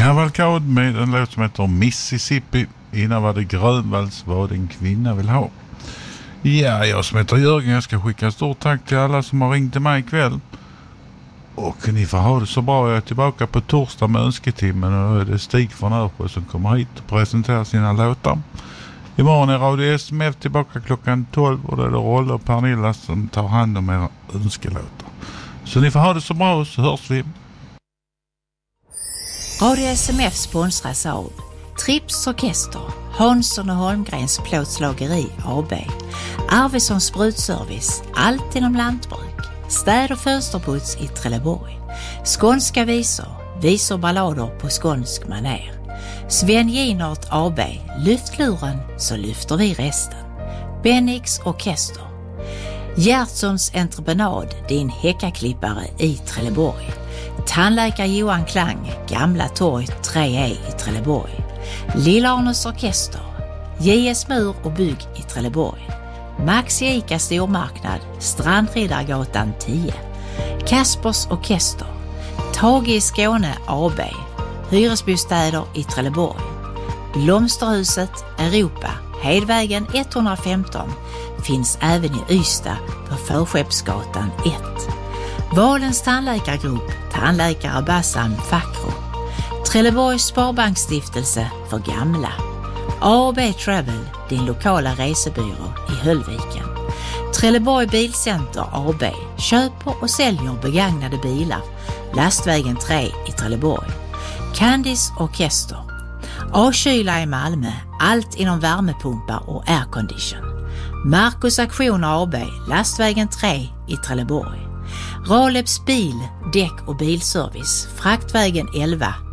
Kavalkad med en låt som heter Mississippi. Innan var det Grönvalls Vad en kvinna vill ha. Ja, jag som heter Jörgen, jag ska skicka stort tack till alla som har ringt till mig ikväll. Och ni får ha det så bra. Jag är tillbaka på torsdag med önsketimmen och då är det Stig från Örsjö som kommer hit och presenterar sina låtar. Imorgon är Radio SMF tillbaka klockan 12 och då är det Rolle och Pernilla som tar hand om era önskelåtar. Så ni får ha det så bra och så hörs vi. Radio SMF sponsras av Trips Orkester, Hansson och Holmgrens plåtslageri AB, Arvidssons sprutservice, allt inom lantbruk, städ- och fönsterputs i Trelleborg, skånska visor ballader på skånsk maner, Sven Ginart AB, lyft luren så lyfter vi resten, Bennix Orkester, Gertsons entreprenad, din häckaklippare i Trelleborg, tandläkare Johan Klang, Gamla torg 3E i Trelleborg, Lillarnes Orkester, JS Mur och bygg i Trelleborg, Maxi Ica stormarknad, Strandriddargatan 10, Kaspers Orkester, Tage i Skåne AB, hyresbostäder i Trelleborg, Blomsterhuset Europa, Hedvägen 115, finns även i Ystad på Förskeppsgatan 1. Valens tandläkargrupp, tandläkare Bassam Fakro, Trelleborgs Sparbanksstiftelse för gamla, A&B Travel, din lokala resebyrå i Höllviken, Trelleborg Bilcenter AB, köper och säljer begagnade bilar, Lastvägen 3 i Trelleborg, Candice Orkester, A-kyla i Malmö, allt inom värmepumpar och aircondition, Marcus Aktioner AB, Lastvägen 3 i Trelleborg, Raleps bil, däck och bilservice, Fraktvägen 11